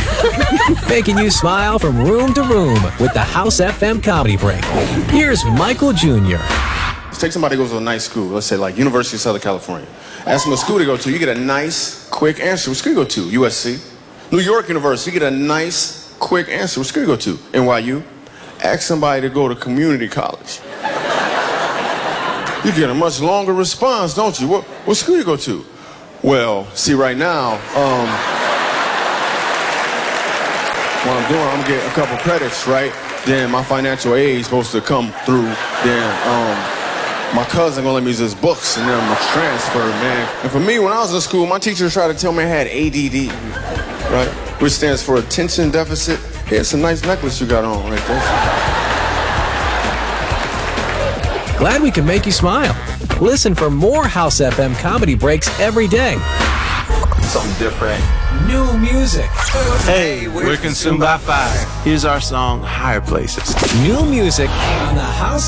Making you smile from room to room with the House FM Comedy Break. Here's Michael Jr. Let's take somebody who goes to a nice school, let's say like University of Southern California. Ask them what school to go to, you get a nice, quick answer. What school you go to? USC. New York University, you get a nice, quick answer. What school you go to? NYU. Ask somebody to go to community college. You get a much longer response, don't you? What school you go to? Well, see, right now, what I'm doing, I'm getting a couple credits, right? Then my financial aid is supposed to come through. Then my cousin gonna let me use his books, and then I'm gonna transfer, man. And for me, when I was in school, my teachers tried to tell me I had ADD, right? Which stands for attention deficit. Hey, it's a nice necklace you got on right there. Glad we can make you smile. Listen for more House FM Comedy Breaks every day. Something different. New music. Hey, we're Consumed by Fire. Here's our song, Higher Places. New music on the House